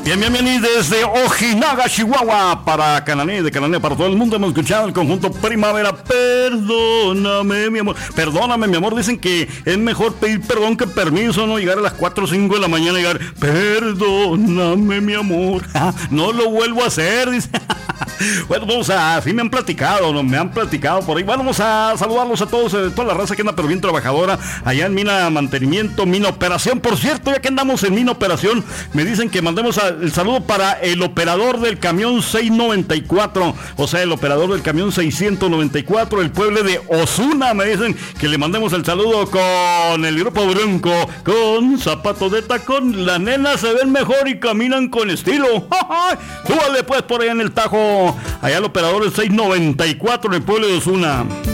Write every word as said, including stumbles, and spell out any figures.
Bien, bien, bien, y desde Ojinaga, Chihuahua, para Canané, de Canané, para todo el mundo hemos escuchado el conjunto Primavera. Perdóname, mi amor, perdóname, mi amor, dicen que es mejor pedir perdón que permiso, no llegar a las cuatro o cinco de la mañana y llegar, perdóname, mi amor, no lo vuelvo a hacer, dice. Bueno, vamos a, sí me han platicado, no me han platicado por ahí. Bueno, vamos a saludarlos a todos, eh, toda la raza que anda pero bien trabajadora allá en Mina Mantenimiento, Mina Operación. Por cierto, ya que andamos en Mina Operación, me dicen que mandemos a, el saludo para el operador del camión seiscientos noventa y cuatro, o sea, el operador del camión seiscientos noventa y cuatro, el pueblo de Osuna. Me dicen que le mandemos el saludo con el grupo Bronco, con zapatos de tacón. Las nenas se ven mejor y caminan con estilo. Súbale pues por allá en el Tajo, allá el operador del seiscientos noventa y cuatro en el pueblo de Osuna.